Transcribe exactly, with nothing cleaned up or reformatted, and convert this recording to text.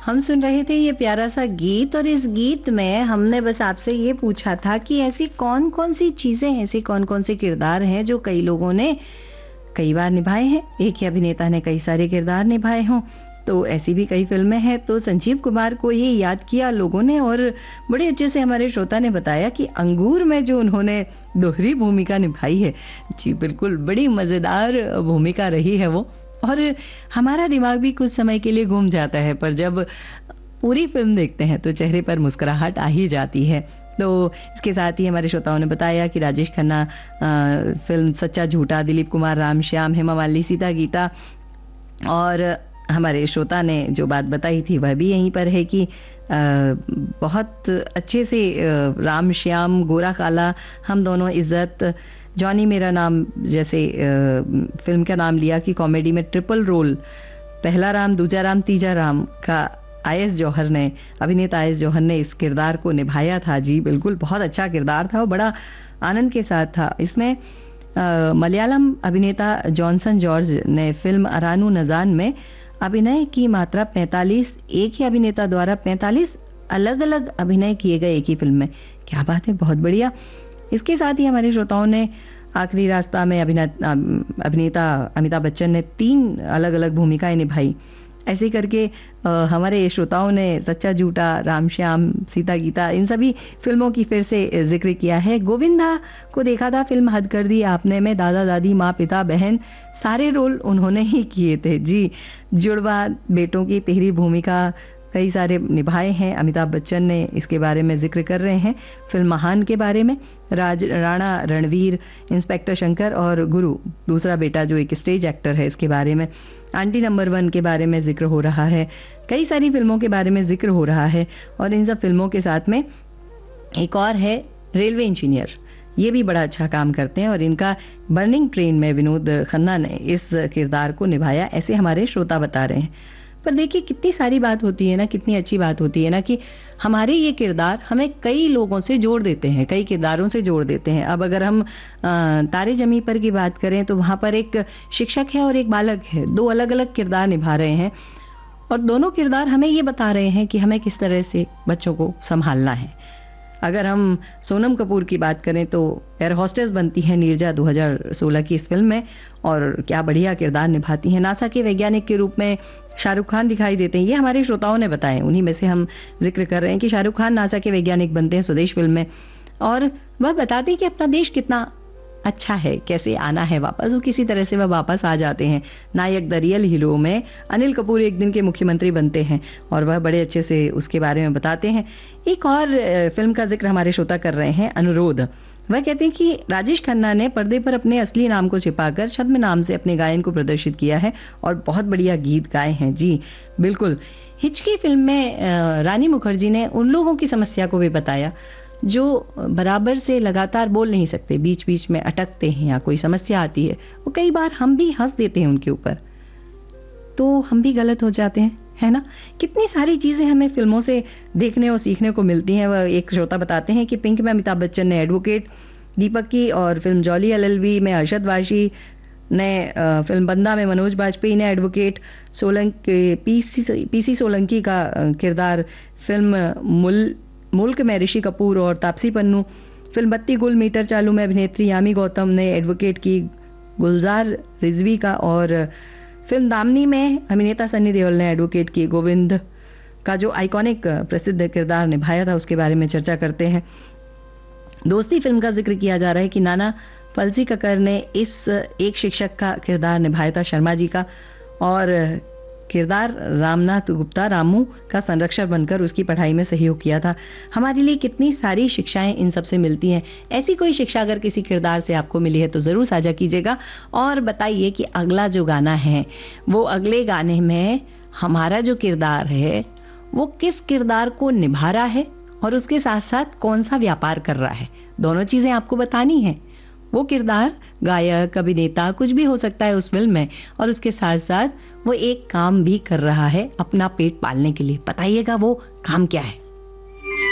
हम सुन रहे थे ये प्यारा सा गीत, और इस गीत में हमने बस आपसे ये पूछा था कि ऐसी कौन कौन सी चीजें, ऐसे कौन कौन से किरदार हैं जो कई लोगों ने कई बार निभाए हैं। एक ही अभिनेता ने कई सारे किरदार निभाए हों, तो ऐसी भी कई फिल्में हैं। तो संजीव कुमार को ये याद किया लोगों ने, और बड़े अच्छे से हमारे श्रोता ने बताया कि अंगूर में जो उन्होंने दोहरी भूमिका निभाई है, जी बिल्कुल बड़ी मजेदार भूमिका रही है वो। और हमारा दिमाग भी कुछ समय के लिए घूम जाता है, पर जब पूरी फिल्म देखते हैं तो चेहरे पर मुस्कुराहट आ ही जाती है। तो इसके साथ ही हमारे श्रोताओं ने बताया कि राजेश खन्ना फिल्म सच्चा झूठा, दिलीप कुमार, राम श्याम, हेमा मालिनी, सीता गीता, और हमारे श्रोता ने जो बात बताई थी वह भी यहीं पर है कि आ, बहुत अच्छे से आ, राम श्याम, गोरा काला, हम दोनों, इज्जत, जॉनी मेरा नाम जैसे आ, फिल्म का नाम लिया कि कॉमेडी में ट्रिपल रोल, पहला राम, दूजा राम, तीजा राम का आई एस जौहर ने, अभिनेता आई एस जौहर ने इस किरदार को निभाया था। जी बिल्कुल बहुत अच्छा किरदार था और बड़ा आनंद के साथ था। इसमें आ, मलयालम अभिनेता जॉनसन जॉर्ज ने फिल्म अरानू नजान में अभिनय की मात्रा पैंतालीस, एक ही अभिनेता द्वारा पैंतालीस अलग अलग अभिनय किए गए एक ही फिल्म में। क्या बात है, बहुत बढ़िया। इसके साथ ही हमारे श्रोताओं ने आखिरी रास्ता में अभिनेता अमिताभ बच्चन ने तीन अलग अलग भूमिकाएं निभाई। ऐसे करके आ, हमारे श्रोताओं ने सच्चा झूठा, राम श्याम, सीता गीता, इन सभी फिल्मों की फिर से जिक्र किया है। गोविंदा को देखा था फिल्म हद कर दी आपने में, दादा दादी, माँ पिता बहन, सारे रोल उन्होंने ही किए थे। जी, जुड़वा बेटों की तिहरी भूमिका कई सारे निभाए हैं अमिताभ बच्चन ने, इसके बारे में जिक्र कर रहे हैं। फिल्म महान के बारे में, राज राणा रणवीर, इंस्पेक्टर शंकर और गुरु दूसरा बेटा जो एक स्टेज एक्टर है, इसके बारे में। आंटी नंबर वन के बारे में जिक्र हो रहा है। कई सारी फिल्मों के बारे में जिक्र हो रहा है। और इन सब फिल्मों के साथ में एक और है रेलवे इंजीनियर, ये भी बड़ा अच्छा काम करते हैं और इनका बर्निंग ट्रेन में विनोद खन्ना ने इस किरदार को निभाया, ऐसे हमारे श्रोता बता रहे हैं। पर देखिए कितनी सारी बात होती है ना, कितनी अच्छी बात होती है ना कि हमारे ये किरदार हमें कई लोगों से जोड़ देते हैं, कई किरदारों से जोड़ देते हैं। अब अगर हम तारे जमी पर की बात करें तो वहां पर एक शिक्षक है और एक बालक है, दो अलग अलग किरदार निभा रहे हैं और दोनों किरदार हमें ये बता रहे हैं कि हमें किस तरह से बच्चों को संभालना है। अगर हम सोनम कपूर की बात करें तो एयर होस्टेस बनती है नीरजा दो हज़ार सोलह की इस फिल्म में, और क्या बढ़िया किरदार निभाती हैं। नासा के वैज्ञानिक के रूप में शाहरुख खान दिखाई देते हैं, ये हमारे श्रोताओं ने बताया, उन्हीं में से हम जिक्र कर रहे हैं कि शाहरुख खान नासा के वैज्ञानिक बनते हैं स्वदेश फिल्म में, और वह बताते हैं कि अपना देश कितना अच्छा है, कैसे आना है वापस, और किसी तरह से वह वापस आ जाते हैं। नायक द रियल हीरो में अनिल कपूर एक दिन के मुख्यमंत्री बनते हैं और वह बड़े अच्छे से उसके बारे में बताते हैं। एक और फिल्म का जिक्र हमारे श्रोता कर रहे हैं, अनुरोध। वह कहते हैं कि राजेश खन्ना ने पर्दे पर अपने असली नाम को छिपाकर छद्म नाम से अपने गायन को प्रदर्शित किया है और बहुत बढ़िया गीत गाए हैं। जी बिल्कुल। हिचकी फिल्म में रानी मुखर्जी ने उन लोगों की समस्या को भी बताया जो बराबर से लगातार बोल नहीं सकते, बीच बीच में अटकते हैं या कोई समस्या आती है, वो कई बार हम भी हंस देते हैं उनके ऊपर, तो हम भी गलत हो जाते हैं, है ना। कितनी सारी चीजें हमें फिल्मों से देखने और सीखने को मिलती हैं। वह एक श्रोता बताते हैं कि पिंक में अमिताभ बच्चन ने एडवोकेट, दीपक की और film jolly L L B में अरशद वारसी ने, फिल्म बंदा में मनोज बाजपेयी ने advocate, Solanki PC PC Solanki का किरदार फिल्म मुल मुल्क में ऋषि कपूर और तापसी पन्नू, फिल्म बत्ती गुल मीटर चालू में अभिनेत्री यामी गौतम ने एडवोकेट की गुलजार रिजवी का, और फिल्म दामनी में अभिनेता सन्नी देओल ने एडवोकेट की गोविंद का जो आइकॉनिक प्रसिद्ध किरदार निभाया था उसके बारे में चर्चा करते हैं। दोस्ती फिल्म का जिक्र किया जा रहा है कि नाना फलसी कक्कर ने इस एक शिक्षक का किरदार निभाया था, शर्मा जी का, और किरदार रामनाथ गुप्ता रामू का संरक्षक बनकर उसकी पढ़ाई में सहयोग किया था। हमारे लिए कितनी सारी शिक्षाएं इन सब से मिलती हैं। ऐसी कोई शिक्षा अगर किसी किरदार से आपको मिली है तो जरूर साझा कीजिएगा और बताइए कि अगला जो गाना है वो अगले गाने में हमारा जो किरदार है वो किस किरदार को निभा रहा है और उसके साथ साथ कौन सा व्यापार कर रहा है। दोनों चीजें आपको बतानी है। वो किरदार गायक, अभिनेता, कुछ भी हो सकता है उस फिल्म में, और उसके साथ साथ वो एक काम भी कर रहा है अपना पेट पालने के लिए। बताइएगा वो काम क्या है।